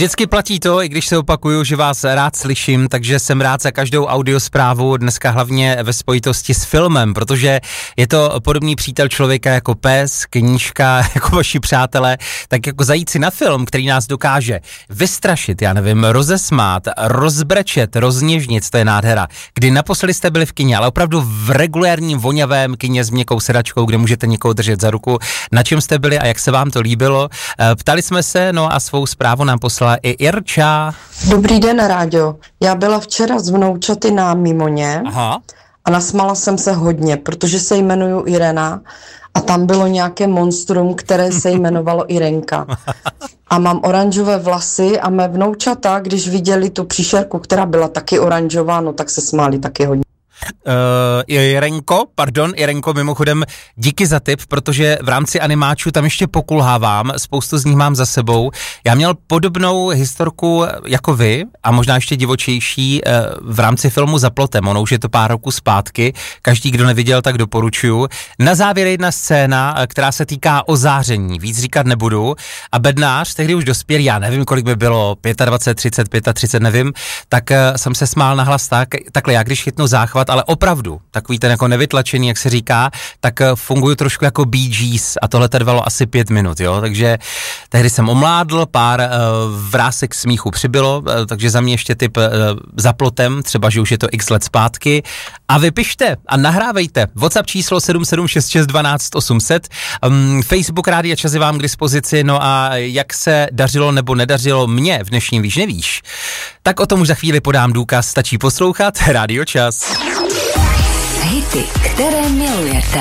Vždycky platí to, i když se opakuju, že vás rád slyším, takže jsem rád za každou audiosprávu, dneska hlavně ve spojitosti s filmem, protože je to podobný přítel člověka jako pes, knížka, jako vaši přátelé, tak jako zajít si na film, který nás dokáže vystrašit, já nevím, rozesmát, rozbrečet, rozněžnit, to je nádhera. Kdy naposledy jste byli v kině, ale opravdu v regulérním voňavém kině s měkkou sedačkou, kde můžete někoho držet za ruku, na čem jste byli a jak se vám to líbilo. Ptali jsme se, no a svou zprávu nám poslala i Irča. Dobrý den, Ráďo. Já byla včera s vnoučaty na Mimoně. Aha. A nasmála jsem se hodně, protože se jmenuju Irena a tam bylo nějaké monstrum, které se jmenovalo Irenka. A mám oranžové vlasy a mé vnoučata, když viděli tu příšerku, která byla taky oranžová, no tak se smáli taky hodně. Irenko, mimochodem díky za tip, protože v rámci animáčů tam ještě pokulhávám, spoustu z nich mám za sebou. Já měl podobnou historku jako vy a možná ještě divočejší v rámci filmu Za plotem, ono už je to pár roků zpátky, každý, kdo neviděl, tak doporučuju. Na závěr jedna scéna, která se týká ozáření, víc říkat nebudu a bednář, tehdy už dospělý, já nevím, kolik by bylo, 25, 30, nevím, tak jsem se smál nahlas takhle, já když chytnu záchvat, ale opravdu, takový ten jako nevytlačený, jak se říká, tak fungují trošku jako Bee Gees a tohle trvalo asi 5 minut, jo, takže tehdy jsem omládl, pár vrásek smíchu přibylo, takže za mě ještě tip Za plotem, třeba, že už je to x let zpátky a vy pište a nahrávejte, WhatsApp číslo 776612800, Facebook Rádia Čas je vám k dispozici, no a jak se dařilo nebo nedařilo mně v dnešním Víš nevíš, tak o tom už za chvíli podám důkaz, stačí poslouchat Rádio Čas. Hity, které milujete.